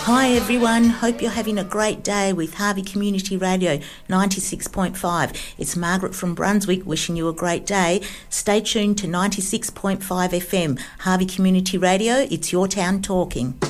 Hi everyone, hope you're having a great day with Harvey Community Radio 96.5. It's Margaret from Brunswick wishing you a great day. Stay tuned to 96.5 FM. Harvey Community Radio, it's your town talking.